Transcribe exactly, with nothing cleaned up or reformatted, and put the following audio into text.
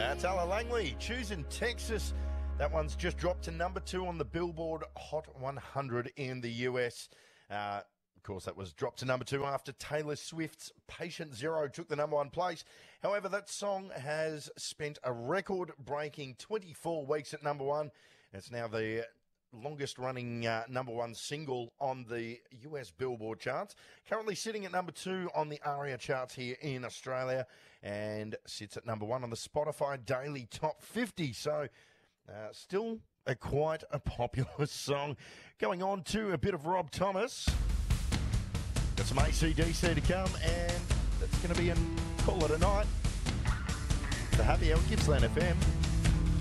That's Ella Langley, Choosing Texas. That one's just dropped to number two on the Billboard Hot one hundred in the U S. Uh, of course, that was dropped to number two after Taylor Swift's Patient Zero took the number one place. However, that song has spent a record-breaking twenty-four weeks at number one. It's now the longest-running uh, number one single on the U S Billboard charts. Currently sitting at number two on the ARIA charts here in Australia and sits at number one on the Spotify Daily Top fifty. So, uh, still a quite a popular song. Going on to a bit of Rob Thomas. Got some A C D C to come, and that's going to be a call it a night. The Happy Hour, Gippsland F M.